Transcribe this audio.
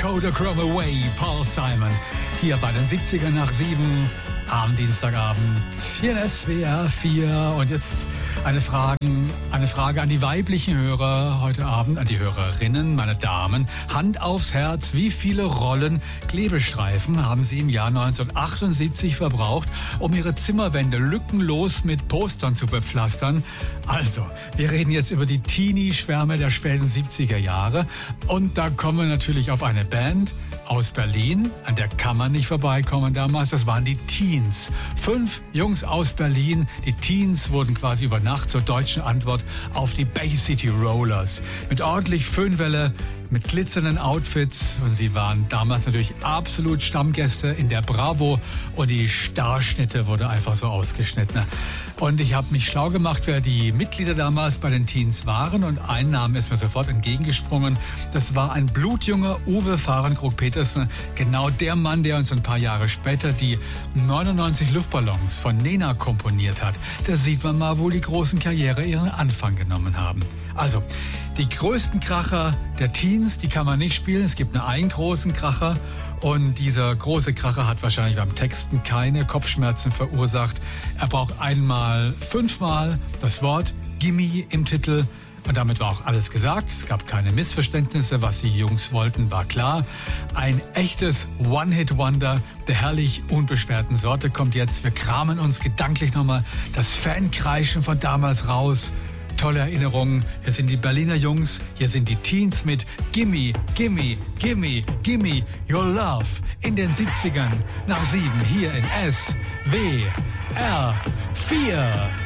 Kodachrome Away, Paul Simon. Hier bei den 70ern nach 7 am Dienstagabend hier in SWR 4. Und jetzt eine Frage an die weiblichen Hörer heute Abend, an die Hörerinnen, meine Damen. Hand aufs Herz, wie viele Rollen Klebestreifen haben Sie im Jahr 1978 verbraucht, um Ihre Zimmerwände lückenlos mit Postern zu bepflastern? Also, wir reden jetzt über die Teenie-Schwärme der späten 70er Jahre. Und da kommen wir natürlich auf eine Band aus Berlin, an der kann man nicht vorbeikommen damals. Das waren die Teens. 5 Jungs aus Berlin. Die Teens wurden quasi über Nacht zur deutschen Antwort auf die Bay City Rollers. Mit ordentlich Föhnwelle, mit glitzernden Outfits. Und sie waren damals natürlich absolut Stammgäste in der Bravo. Und die Starschnitte wurde einfach so ausgeschnitten. Und ich habe mich schlau gemacht, wer die Mitglieder damals bei den Teens waren. Und ein Name ist mir sofort entgegengesprungen. Das war ein blutjunger Uwe Fahrenkrog-Petersen. Genau der Mann, der uns ein paar Jahre später die 99 Luftballons von Nena komponiert hat. Da sieht man mal, wo die großen Karriere ihren Anfang genommen haben. Also, die größten Kracher der Teens, die kann man nicht spielen. Es gibt nur einen großen Kracher. Und dieser große Kracher hat wahrscheinlich beim Texten keine Kopfschmerzen verursacht. Er braucht einmal, 5-mal das Wort Gimme im Titel. Und damit war auch alles gesagt. Es gab keine Missverständnisse. Was die Jungs wollten, war klar. Ein echtes One-Hit-Wonder der herrlich unbeschwerten Sorte kommt jetzt. Wir kramen uns gedanklich nochmal das Fankreischen von damals raus. Tolle Erinnerungen. Hier sind die Berliner Jungs, hier sind die Teens mit Gimme, Gimme, Gimme, Gimme Your Love in den 70ern nach 7 hier in SWR 4.